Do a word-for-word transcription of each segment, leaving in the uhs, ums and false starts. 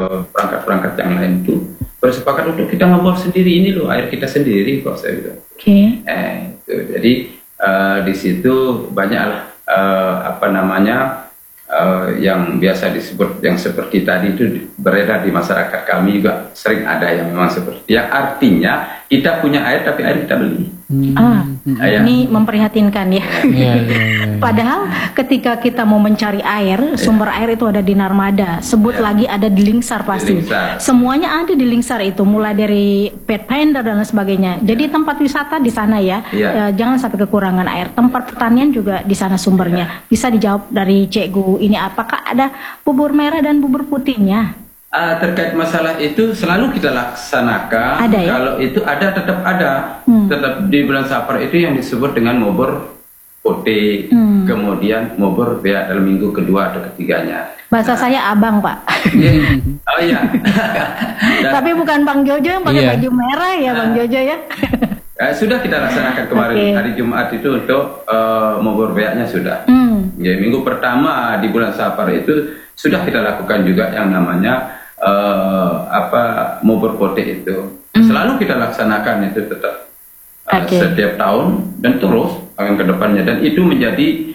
perangkat-perangkat yang lain itu bersepakat untuk kita ngebor sendiri, ini loh air kita sendiri kok, saya bilang. Oke. Okay. Eh, itu. Jadi uh, di situ banyaklah uh, apa namanya uh, yang biasa disebut yang seperti tadi itu beredar di masyarakat kami juga sering ada yang memang seperti yang artinya kita punya air tapi air kita beli. Hmm. Ah, hmm. Ini memprihatinkan ya. Yeah, yeah, yeah. Padahal ketika kita mau mencari air, sumber yeah. air itu ada di Narmada. Sebut yeah. lagi ada di Lingsar pasti. Di Lingsar. Semuanya ada di Lingsar itu, mulai dari Pathfinder dan lain sebagainya. Yeah. Jadi tempat wisata di sana ya, yeah. e, jangan sampai kekurangan air. Tempat pertanian juga di sana sumbernya. Yeah. Bisa dijawab dari Cikgu ini, apakah ada bubur merah dan bubur putihnya? Uh, terkait masalah itu selalu kita laksanakan. Ada, ya? Kalau itu ada tetap ada, hmm. tetap di bulan Safar itu yang disebut dengan mobor putih, hmm. kemudian mobor ya dalam minggu kedua atau ketiganya. Bahasa nah. saya abang Pak. Yeah. Oh iya. Dan, tapi bukan Bang Jojo yang pakai iya. baju merah ya, nah, Bang Jojo ya. uh, sudah kita laksanakan kemarin okay. hari Jumat itu untuk uh, mobor beaknya sudah. Hmm. Ya, minggu pertama di bulan Safar itu sudah kita lakukan juga yang namanya Uh, apa mobor potek itu mm. selalu kita laksanakan itu tetap uh, okay. setiap tahun dan terus akan kedepannya, dan itu menjadi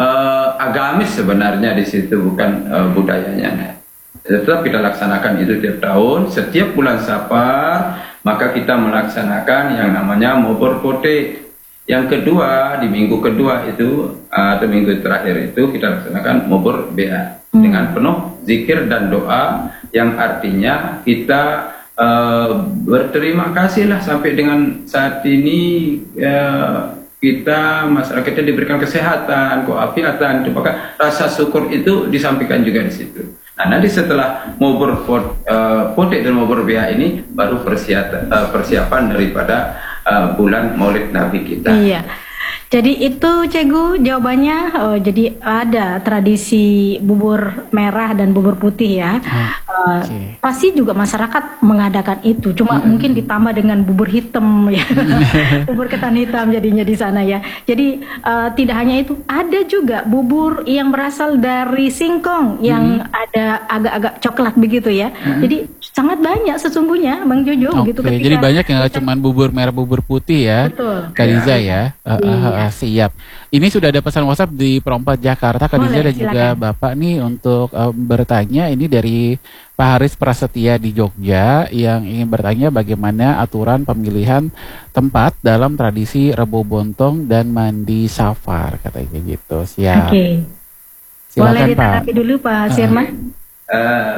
uh, agamis sebenarnya di situ, bukan uh, budayanya. Tetap kita laksanakan itu tiap tahun, setiap bulan Safar maka kita melaksanakan yang namanya mobor potek. Yang kedua, di minggu kedua itu atau minggu terakhir itu kita laksanakan mobor bea hmm. dengan penuh zikir dan doa, yang artinya kita uh, berterima kasih lah sampai dengan saat ini uh, kita masyarakat kita diberikan kesehatan, keafiatan, maka rasa syukur itu disampaikan juga di situ. Nah, nanti setelah mobor uh, potek dan mobor bea ini baru persiapan, uh, persiapan daripada Uh, bulan Maulid Nabi kita. Iya. Jadi itu Cikgu jawabannya. Oh, jadi ada tradisi bubur merah dan bubur putih ya. Uh, okay. Pasti juga masyarakat mengadakan itu. Cuma mm-hmm. mungkin ditambah dengan bubur hitam ya. Bubur ketan hitam jadinya di sana ya. Jadi uh, tidak hanya itu, ada juga bubur yang berasal dari singkong yang mm-hmm. ada agak-agak coklat begitu ya. Mm-hmm. Jadi sangat banyak sesungguhnya Bang Jojo. Okay. Gitu, jadi banyak yang nggak cuma bubur merah bubur putih ya. Betul. Kadiza ya. Uh, uh, uh, uh, siap. Ini sudah ada pesan WhatsApp di Perompat Jakarta, Kadiza dan juga Bapak nih untuk uh, bertanya. Ini dari Pak Haris Prasetya di Jogja yang ingin bertanya bagaimana aturan pemilihan tempat dalam tradisi Rebo Bontong dan mandi Safar, katanya gitu. Siap. Oke. Okay. Boleh ditanggapi dulu Pak Sirman? Uh, uh,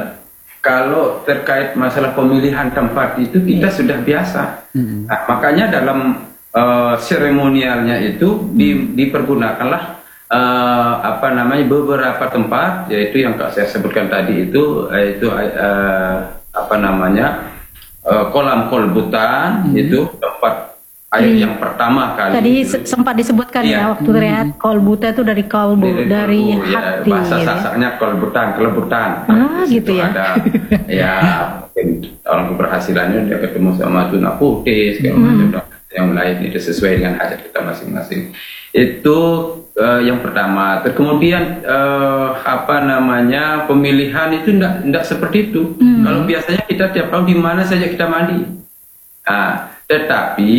kalau terkait masalah pemilihan tempat itu kita yeah. sudah biasa. Mm-hmm. Nah, makanya dalam Uh, seremonialnya itu di, dipergunakanlah uh, apa namanya beberapa tempat, yaitu yang saya sebutkan tadi itu yaitu uh, apa namanya uh, kolam kolbutan, hmm. itu tempat air hmm. yang pertama kali. Tadi itu. sempat disebutkan ya, ya waktu terlihat hmm. kolbuta itu dari kolbu, dari, dari kolbu, hati. Ya, bahasa sasaknya kolbutan, kelebutan. Ah, gitu ya. Ada ya orang keberhasilannya dia ketemu sama tuna putih segala hmm. macam. Yang lain itu sesuai dengan hajat kita masing-masing. Itu uh, yang pertama. Terus kemudian uh, apa namanya pemilihan itu tidak tidak seperti itu. Hmm. Kalau biasanya kita tiap tahun di mana saja kita mandi. Nah, tetapi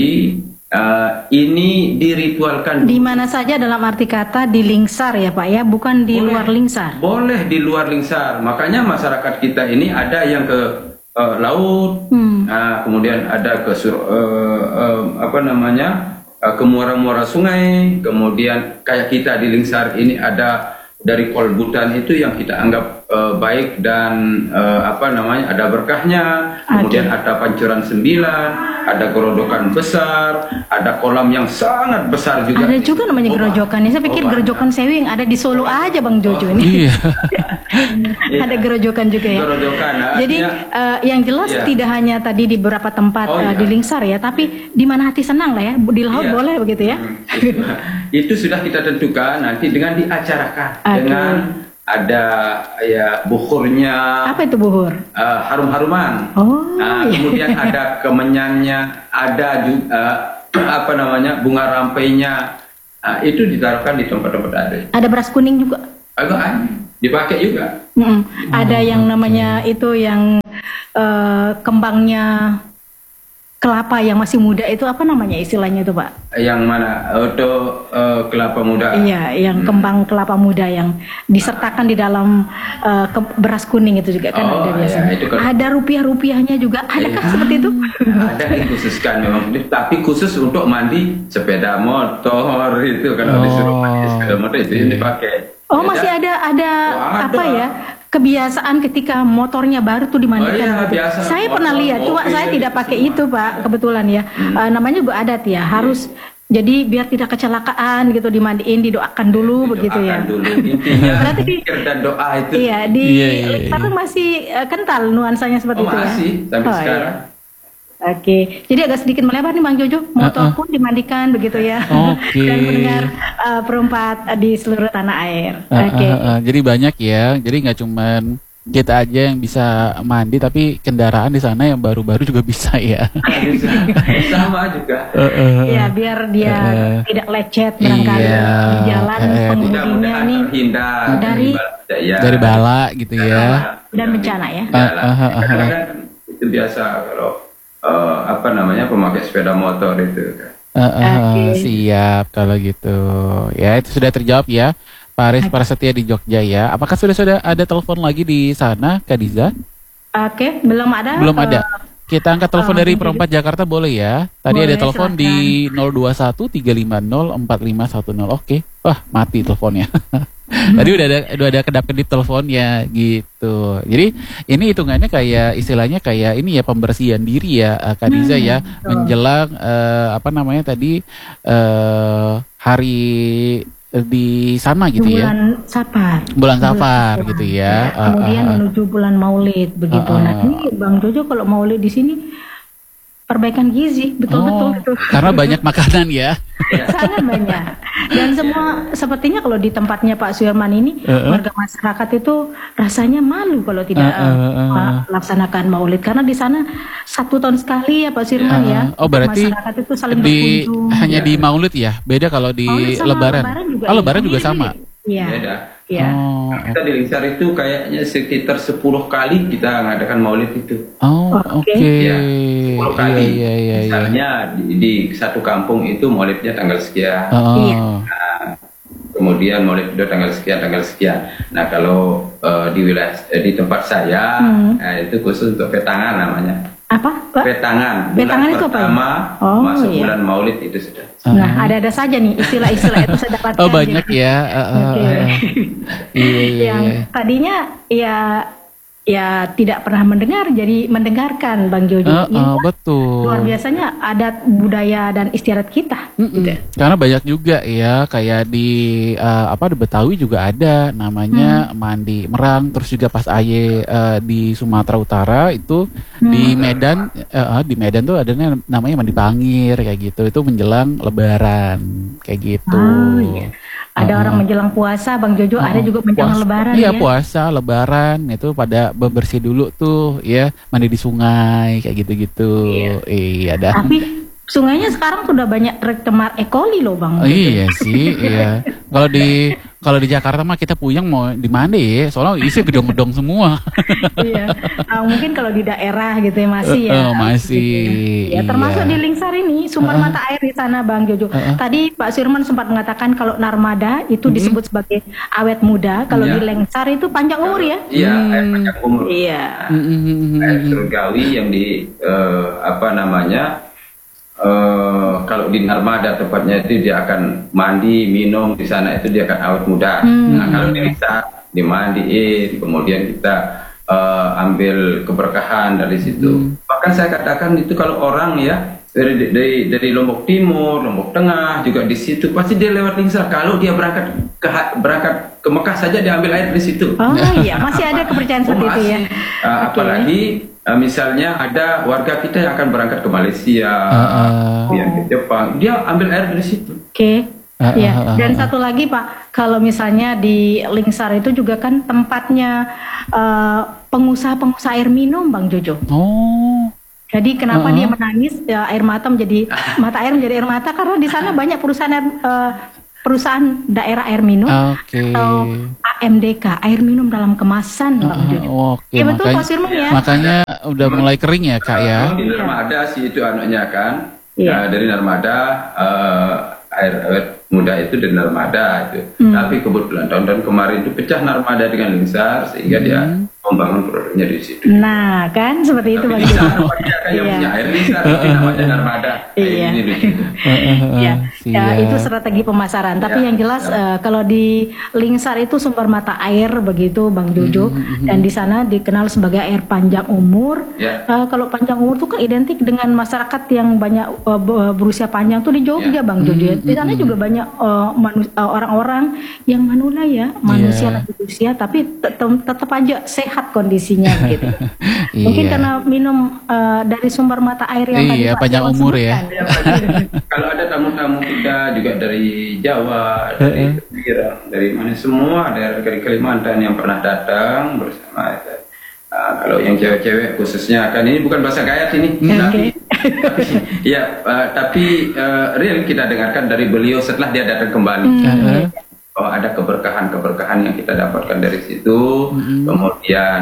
uh, ini diritualkan. Di mana saja dalam arti kata di Lingsar ya Pak ya, bukan di boleh, luar Lingsar. Boleh di luar Lingsar. Makanya masyarakat kita ini ada yang ke Uh, laut, hmm. nah, kemudian ada ke sur, uh, uh, apa namanya uh, ke muara-muara sungai, kemudian kayak kita di Lingsar ini ada dari kolbutan itu yang kita anggap uh, baik dan uh, apa namanya ada berkahnya, kemudian okay. ada pancuran sembilan, ada gerojokan besar, ada kolam yang sangat besar juga. Ada juga namanya oh, gerojokan. Saya pikir oh, gerojokan Sewi yang ada di Solo aja Bang Jojo oh, ini. Iya. Ada gerojokan juga ya. Gerojokan. Nah, jadi ya, uh, yang jelas iya. tidak hanya tadi di beberapa tempat oh, uh, iya. di Lingsar ya, tapi di mana hati senang lah ya. Di laut iya. boleh begitu ya. Itu, itu sudah kita tentukan nanti dengan diacarakan okay. dengan ada ya buhurnya. Apa itu buhur? Uh, harum-haruman. Oh. Nah, iya. kemudian ada kemenyannya, ada juga uh, apa namanya bunga rampainya. Nah, itu ditaruhkan di tempat-tempat ada. Ada beras kuning juga. Agak dipakai juga. Mm-mm. Ada yang namanya itu yang uh, kembangnya kelapa yang masih muda itu apa namanya istilahnya itu Pak? Yang mana? Untuk uh, kelapa muda? Iya, yang hmm. kembang kelapa muda yang disertakan di dalam uh, ke, beras kuning itu juga kan oh, ada biasanya. Ya, itu kan. Ada rupiah-rupiahnya juga, adakah ya. seperti itu? Ada dikhususkan memang, tapi khusus untuk mandi sepeda motor itu kalau oh. disuruh mandi sepeda motor itu yang dipakai. Oh ya, masih ada ada oh, apa ada. ya? Kebiasaan ketika motornya baru tuh dimandikan. Oh, iya, biasa. Saya motor, pernah lihat, cuma saya tidak pakai semua. itu Pak, kebetulan ya. Hmm. Uh, namanya juga adat ya, harus hmm. jadi biar tidak kecelakaan gitu dimandiin, didoakan dulu didoakan begitu ya. Dulu intinya. Berarti di, dan doa itu. Iya di iya, iya, iya. masih uh, kental nuansanya seperti oh, itu ya. Masih sampai oh, sekarang. Iya. Oke, jadi agak sedikit melebar nih Bang Jojo, motor uh -uh. pun dimandikan begitu ya, okay. dan mendengar uh, perempat uh, di seluruh tanah air. Uh, Oke. Okay. Uh, uh, uh. Jadi banyak ya, jadi nggak cuman kita aja yang bisa mandi, tapi kendaraan di sana yang baru-baru juga bisa ya. Bisa, sama juga. Uh, uh, ya biar dia uh, tidak lecet barangkali iya, di jalan uh, pengemudinya nih dari ya. dari bala gitu ya. Dan bencana ya. Uh, uh, uh, uh, uh. Kan itu biasa kalau uh, apa namanya pemakai sepeda motor itu. Uh, uh, okay. Siap kalau gitu. Ya itu sudah terjawab ya. Pak Haris Prasetya di Jogja ya. Apakah sudah sudah ada telepon lagi di sana, Kak Diza? Oke, okay, belum ada. Belum ada. Kita angkat telepon uh, dari Perempat Jakarta boleh ya? Tadi boleh, ada telepon silakan. Di nol dua satu tiga lima nol empat lima satu nol. Oke. Okay. Wah, mati teleponnya. Tadi udah ada udah ada kedap-kedip teleponnya gitu. Jadi ini hitungannya kayak istilahnya kayak ini ya pembersihan diri ya Kak Diza ya, hmm, menjelang uh, apa namanya tadi uh, hari di sana gitu bulan ya. Bulan Safar. Bulan Safar gitu ya. Kemudian uh, uh, menuju bulan Maulid begitu. Uh, uh, nah, ini Bang Jojo kalau Maulid di sini perbaikan gizi, betul-betul. Oh, betul. Karena banyak makanan ya. Sangat banyak. Dan semua sepertinya kalau di tempatnya Pak Suirman ini uh, uh. warga masyarakat itu rasanya malu kalau tidak uh, uh, uh. melaksanakan Maulid karena di sana satu tahun sekali ya Pak Suirman uh, ya. Oh berarti masyarakat itu saling di, berkunjung. Hanya ya. Di Maulid ya, beda kalau di oh, Lebaran. Lebaran juga, oh Lebaran ya. juga sama. Iya. Beda. Ya. Oh, kita di Lingsar itu kayaknya sekitar sepuluh kali kita mengadakan Maulid itu. Oh, oke. Okay. Ya, sepuluh kali. Iya, iya, iya, Misalnya di, di satu kampung itu Maulidnya tanggal sekian. Oh. Nah, kemudian Maulid itu tanggal sekian, tanggal sekian. Nah, kalau uh, di wilayah eh, di tempat saya, hmm. nah, itu khusus untuk petangan namanya. Apa, Pak? Petangan. Petangan itu apa? Pertama oh, masuk iya. bulan Maulid itu sudah. Nah, ada-ada saja nih istilah-istilah itu saya dapatkan. Oh, banyak gitu. Ya. Uh, uh, okay. uh, iya, iya, yang tadinya ya ya tidak pernah mendengar jadi mendengarkan Bang Jojo. Uh, uh, betul. Luar biasanya adat budaya dan istiadat kita. Mm -mm. Gitu. Karena banyak juga ya kayak di uh, apa di Betawi juga ada namanya hmm. mandi merang, terus juga pas aye uh, di Sumatera Utara itu hmm. di Medan uh, di Medan tuh ada namanya mandi pangir kayak gitu. Itu menjelang Lebaran kayak gitu. Oh, iya. Ada uh, orang menjelang puasa, Bang Jojo, uh, ada juga menjelang puasa, Lebaran iya, ya? puasa, Lebaran, itu pada bebersih dulu tuh, ya, mandi di sungai, kayak gitu-gitu. Iya, iya dah. Tapi sungainya sekarang sudah banyak tercemar E. coli loh, Bang. Oh, iya sih, iya. Kalau di kalau di Jakarta mah kita puyeng mau di mana ya? Soalnya isi gedong-gedong semua. Iya. Uh, mungkin kalau di daerah gitu ya masih ya. Uh, uh, masih. Ya, termasuk iya. di Lingsar ini sumber uh, mata air di sana, Bang Jojo. Uh, uh. Tadi Pak Suirman sempat mengatakan kalau Narmada itu hmm. disebut sebagai awet muda, kalau yeah. di Lingsar itu panjang umur ya? Iya, hmm. air panjang umur. Iya. Hmm. Air surgawi yang di uh, apa namanya? Uh, kalau di Narmada tempatnya itu dia akan mandi, minum di sana itu dia akan awet muda. Hmm. Nah, kalau di Lingsar dimandiin, kemudian kita uh, ambil keberkahan dari situ. Hmm. Bahkan saya katakan itu kalau orang ya dari dari dari Lombok Timur, Lombok Tengah juga di situ pasti dia lewat Lingsar. Kalau dia berangkat ke berangkat ke Mekah saja dia ambil air di situ. Oh iya, masih ada kepercayaan seperti itu ya. Uh, okay. Apalagi Uh, misalnya ada warga kita yang akan berangkat ke Malaysia, uh, uh. yang ke Jepang, dia ambil air dari situ. Oke, okay. uh, ya. Uh, uh, Dan uh, satu lagi Pak, kalau misalnya di Lingsar itu juga kan tempatnya uh, pengusaha-pengusaha air minum, Bang Jojo. Oh. Jadi kenapa uh, dia menangis? Ya, air mata menjadi mata air menjadi air mata karena di sana banyak perusahaan uh, perusahaan daerah air minum okay. atau A M D K, air minum dalam kemasan, Bang Jojo. Uh, okay. Ya betul makanya, Pak Sirman ya. Makanya udah mulai kering ya Kak ya. Di Narmada sih itu anaknya kan. Iya. Uh, dari Narmada uh, air air muda itu dari Narmada itu. Hmm. Tapi kebetulan tahun-tahun kemarin itu pecah Narmada dengan Lingsar sehingga hmm. dia membangun produknya di situ. Nah, kan seperti itu Bang Jojo. Dia kan yang punya air Lingsar tapi namanya Narmada. Iya. Ini ya, ya, itu strategi pemasaran. Tapi ya, yang jelas ya. uh, kalau di Lingsar itu sumber mata air begitu Bang Jojo, hmm. dan di sana dikenal sebagai air panjang umur. Ya. Uh, kalau panjang umur itu kan identik dengan masyarakat yang banyak uh, berusia panjang tuh di Jogja ya. Bang Jojo. Di sana juga banyak uh, manus- uh, orang-orang yang manula ya, manusia yeah. lanjut usia tapi tet- tetap aja sehat kondisinya gitu. Mungkin yeah. karena minum uh, dari sumber mata air yang iya, tadi panjang umur ya. Kalau ada tamu-tamu kita juga dari Jawa, dari Pirang, dari mana semua daerah dari Kalimantan yang pernah datang bersama itu. Uh, kalau yang cewek-cewek khususnya kan ini bukan bahasa Gayat ini, okay. tapi, tapi ya uh, tapi uh, real kita dengarkan dari beliau setelah dia datang kembali. Mm. Oh, ada keberkahan-keberkahan yang kita dapatkan dari situ. Mm. Kemudian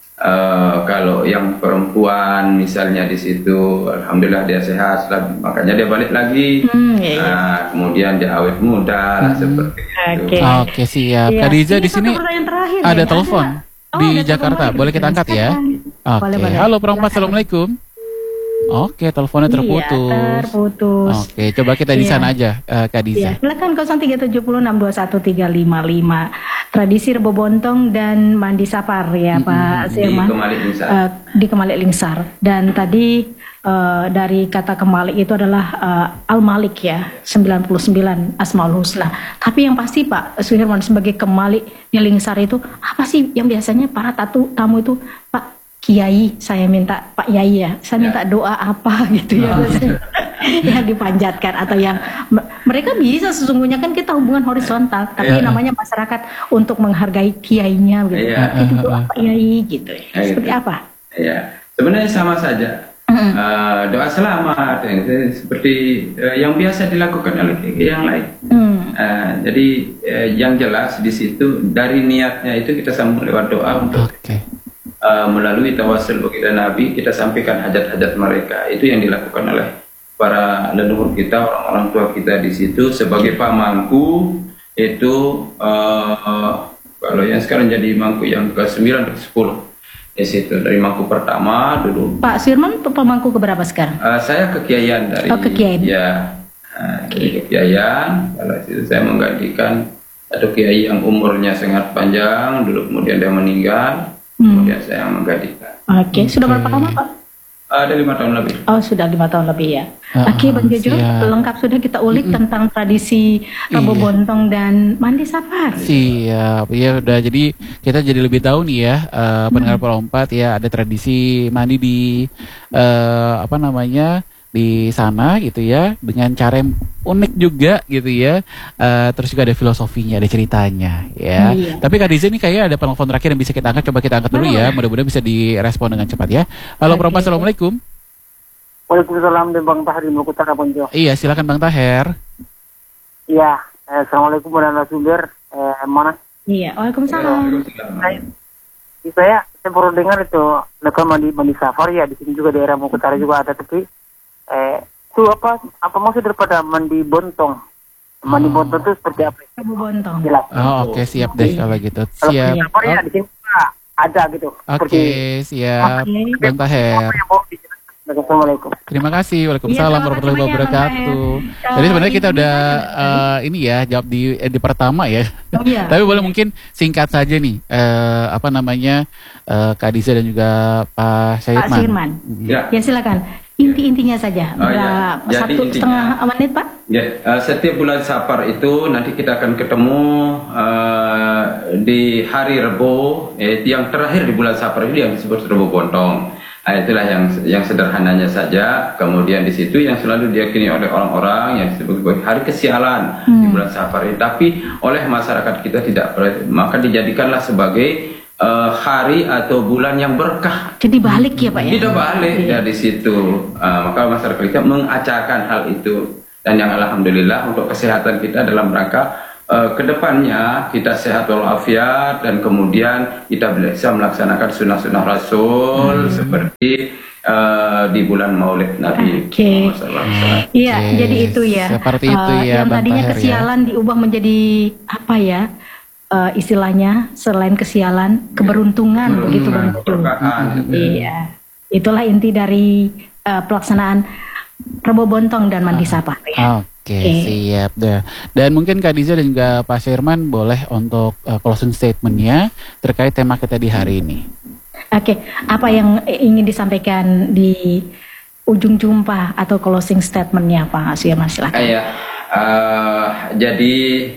uh, kalau yang perempuan misalnya di situ, alhamdulillah dia sehat, makanya dia balik lagi. Mm, iya, iya. Uh, kemudian dia awet muda, mm. seperti itu. Oke, okay. okay, siap. Iya. Khadijah di sini ada ya, telepon. Oh, di Jakarta, boleh kita angkat ya? Oke, okay. Halo perempuan, assalamualaikum. Oke, okay, teleponnya terputus. Iya, terputus. Oke, okay, coba kita di sana aja, uh, Kak Diza. Iya, silakan nol tiga tujuh nol enam dua satu tiga lima lima. Tradisi Rebo Bontong dan Mandi Sapar ya, mm-hmm. Pak Sirman. Di Kemalik Lingsar. Uh, di Kemalik Lingsar. Dan tadi uh, dari kata Kemalik itu adalah uh, Al-Malik ya, sembilan puluh sembilan Asmaul Husna. Tapi yang pasti Pak Suherman sebagai Kemalik di Lingsar itu apa sih yang biasanya para tatu tamu itu Pak Kiai, saya minta Pak Yai ya, saya minta doa apa gitu ya, yang dipanjatkan atau yang mereka bisa sesungguhnya kan kita hubungan horizontal, tapi yeah. namanya masyarakat untuk menghargai kiainya gitu, yeah. itu doa Pak Yai gitu, ya. Seperti apa? Ya, sebenarnya sama saja. Mm-hmm. Uh, doa selamat ya, seperti uh, yang biasa dilakukan oleh yang lain. Mm. Uh, jadi uh, yang jelas di situ dari niatnya itu kita sambung lewat doa untuk. Okay. Uh, melalui tawasul baginda Nabi kita sampaikan hajat-hajat mereka. Itu yang dilakukan oleh para leluhur kita, orang-orang tua kita di situ sebagai pamangku. Itu uh, uh, kalau yang sekarang jadi mangku yang ke sembilan ke sepuluh di situ, dari mangku pertama dulu. Pak Sirman pemangku ke berapa sekarang? Uh, saya kekiaian dari oh, kekiaian. Ya uh, dari kekiaian. Kalau itu saya menggantikan satu kiai yang umurnya sangat panjang dulu, kemudian dia meninggal. Kemudian hmm. saya menggantikan. Oke, okay. Sudah berapa lama Pak? Ada lima tahun lebih. Oh, sudah lima tahun lebih ya. Uh, Oke, okay, Bang Jojo, lengkap sudah kita ulik mm-mm. tentang tradisi Rebo iya. Bontong dan Mandi Sapar. Siap, ya udah. Jadi kita jadi lebih tahu nih ya, uh, pendengar hmm. perempat ya, ada tradisi mandi di uh, apa namanya di sana gitu ya, dengan cara yang unik juga gitu ya, uh, terus juga ada filosofinya, ada ceritanya ya. Iya. Tapi Kak Diza ini kayaknya ada penelpon terakhir yang bisa kita angkat, coba kita angkat dulu ya, mudah-mudahan bisa direspon dengan cepat ya. Halo okay. Perempuan, assalamualaikum. Waalaikumsalam, Bang Tahir di Maluku Utara Ponjo. Iya, silakan Bang Taher. Iya, eh, assalamualaikum warahmatullahi wabarakatuh. Eh, mana? Iya, waalaikumsalam. Saya, saya saya baru dengar itu mereka mandi mandi safar ya, di sini juga daerah Maluku Utara juga ada, tapi Eh, itu apa? Apa maksud daripada mandi bontong? Mandi oh. bontong itu seperti apa? Mandi bontong. Jelas. Oh, oke okay, siap deh kalau gitu. Siap. Kalau ya, di sini ada gitu. Oke, okay, siap. Bang Taher. Assalamualaikum. Terima kasih. Waalaikumsalam warahmatullahi wabarakatuh. Jadi sebenarnya kita udah uh, ini ya jawab di eh, di pertama ya. Oh, iya. Tapi boleh mungkin singkat saja nih. Uh, apa namanya uh, Kak Diza dan juga Pak Syedman. Pak Syedman. Ya. ya silakan. Inti-intinya saja, oh, ya. Satu intinya, setengah menit Pak. Ya, uh, setiap bulan Sapar itu nanti kita akan ketemu uh, di hari Rebo, eh, yang terakhir di bulan Sapar itu yang disebut Rebo Bontong. Nah, itulah yang yang sederhananya saja. Kemudian di situ yang selalu diyakini oleh orang-orang yang disebut sebagai hari kesialan hmm. di bulan Sapar ini. Tapi oleh masyarakat kita tidak, maka dijadikanlah sebagai Uh, hari atau bulan yang berkah. Jadi balik ya Pak ya? Tidak balik ya di situ. Uh, maka masyarakat kita mengacarkan hal itu. Dan yang alhamdulillah untuk kesehatan kita dalam rangka uh, kedepannya kita sehat walafiat dan kemudian kita bisa melaksanakan sunnah-sunnah Rasul hmm. seperti uh, di bulan Maulid Nabi okay. Muhammad shallallahu alaihi wasallam. Iya, okay. Jadi itu ya. Seperti itu ya. Uh, yang Bang tadinya Tahir, kesialan ya. Diubah menjadi apa ya? Uh, istilahnya selain kesialan, keberuntungan hmm, begitu Bang Jo. Iya, itulah inti dari uh, pelaksanaan Rebo Bontong dan Mandi Safar ya. Oke, okay, okay. Siap dah. Dan mungkin Kak Diza dan juga Pak Sirman boleh untuk uh, closing statementnya terkait tema kita di hari ini. Oke, okay. Apa yang ingin disampaikan di ujung jumpa atau closing statementnya Pak Sirman, silakan. Iya, uh, jadi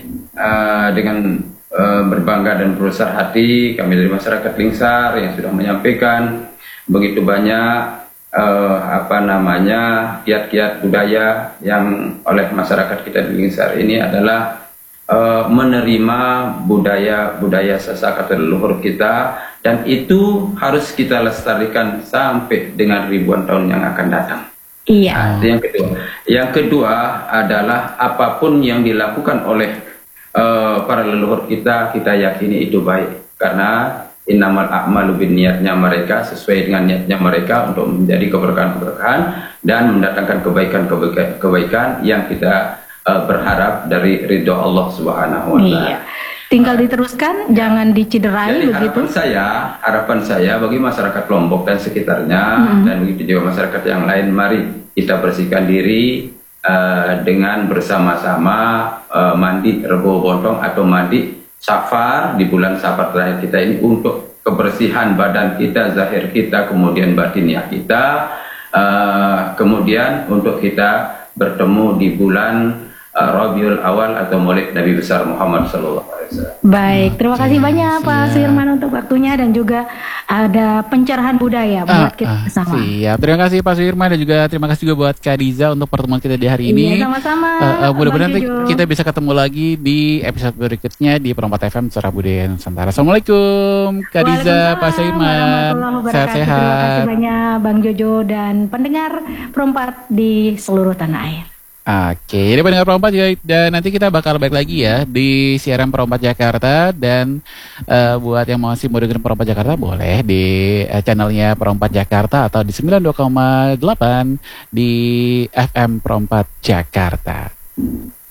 uh, dengan Uh, berbangga dan berbesar hati kami dari masyarakat Lingsar yang sudah menyampaikan begitu banyak uh, apa namanya kiat-kiat budaya yang oleh masyarakat kita di Lingsar ini adalah uh, menerima budaya-budaya sasak atau leluhur kita, dan itu harus kita lestarikan sampai dengan ribuan tahun yang akan datang. Iya. Nah, yang kedua, yang kedua adalah apapun yang dilakukan oleh Uh, para leluhur kita, kita yakini itu baik, karena innamal a'malu binniatnya mereka sesuai dengan niatnya mereka untuk menjadi keberkahan-keberkahan dan mendatangkan kebaikan-kebaikan yang kita uh, berharap dari ridho Allah Subhanahu wa taala. Iya. Tinggal diteruskan, jangan diciderai. Jadi begitu. Harapan saya, harapan saya bagi masyarakat Lombok dan sekitarnya mm-hmm. dan begitu juga masyarakat yang lain, mari kita bersihkan diri Uh, dengan bersama-sama uh, mandi Rebo Bontong atau mandi Safar di bulan Safar terakhir kita ini untuk kebersihan badan kita, zahir kita, kemudian batiniah kita, uh, kemudian untuk kita bertemu di bulan uh, Rabiul Awal atau Maulid Nabi besar Muhammad sallallahu alaihi wasallam. Baik, terima kasih okay, banyak siap. Pak Sirman untuk waktunya dan juga ada pencerahan budaya buat ah, kita bersama. Siap, terima kasih Pak Sirman dan juga terima kasih juga buat Kak Diza untuk pertemuan kita di hari ini. Iya, sama-sama. Uh, uh, mudah-mudahan nanti kita bisa ketemu lagi di episode berikutnya di Perempat F M Suara Budaya Nusantara. Assalamualaikum Kak Diza, Pak Sirman, sehat-sehat. Terima kasih banyak Bang Jojo dan pendengar Perempat di seluruh tanah air. Oke, jadi pendengar Perempat juga, dan nanti kita bakal balik lagi ya di siaran Perempat Jakarta, dan uh, buat yang masih mau dengerin Perempat Jakarta boleh di uh, channelnya Perempat Jakarta atau di sembilan puluh dua koma delapan di F M Perempat Jakarta.